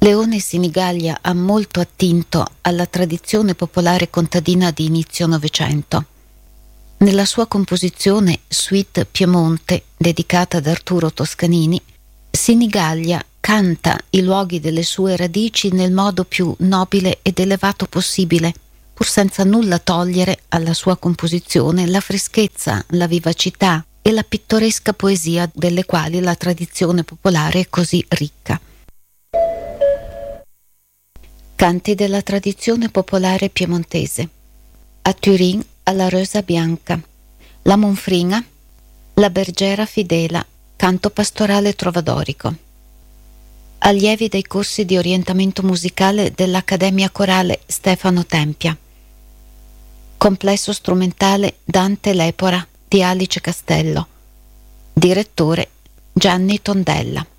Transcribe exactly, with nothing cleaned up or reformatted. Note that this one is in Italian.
Leone Sinigaglia ha molto attinto alla tradizione popolare contadina di inizio Novecento. Nella sua composizione Suite Piemonte, dedicata ad Arturo Toscanini, Sinigaglia canta i luoghi delle sue radici nel modo più nobile ed elevato possibile, pur senza nulla togliere alla sua composizione la freschezza, la vivacità e la pittoresca poesia delle quali la tradizione popolare è così ricca. Canti della tradizione popolare piemontese. A Turin, alla Rosa Bianca, la Monfrina, la Bergera Fidela, canto pastorale trovadorico. Allievi dei corsi di orientamento musicale dell'Accademia Corale Stefano Tempia. Complesso strumentale Dante Lepora di Alice Castello. Direttore Gianni Tondella.